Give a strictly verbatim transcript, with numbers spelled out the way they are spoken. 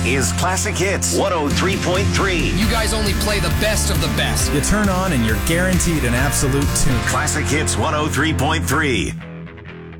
is Classic Hits one oh three point three. You guys only play the best of the best. You turn on and you're guaranteed an absolute tune. Classic Hits one oh three point three.